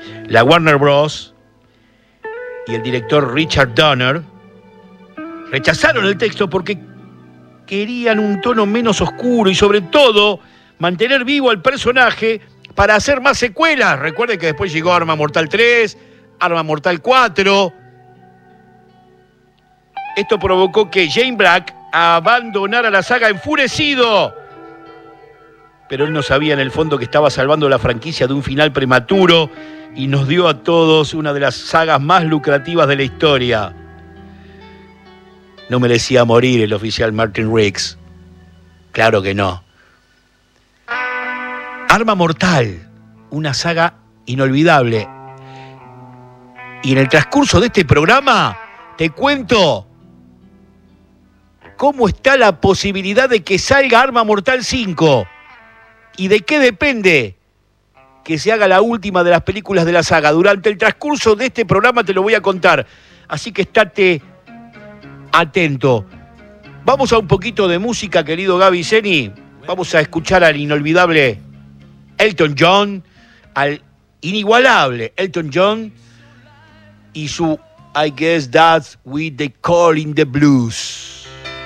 La Warner Bros. Y el director Richard Donner rechazaron el texto porque querían un tono menos oscuro y sobre todo mantener vivo al personaje para hacer más secuelas. Recuerden que después llegó Arma Mortal 3, Arma Mortal 4. Esto provocó que Shane Black abandonara la saga enfurecido. Pero él no sabía en el fondo que estaba salvando la franquicia de un final prematuro y nos dio a todos una de las sagas más lucrativas de la historia. No merecía morir el oficial Martin Riggs. Claro que no. Arma Mortal, una saga inolvidable. Y en el transcurso de este programa te cuento cómo está la posibilidad de que salga Arma Mortal 5 y de qué depende que se haga la última de las películas de la saga. Durante el transcurso de este programa te lo voy a contar, así que estate atento. Vamos a un poquito de música, querido Gaby Zeni. Vamos a escuchar al inolvidable Elton John, al inigualable Elton John y su I Guess That's What They Call in the Blues.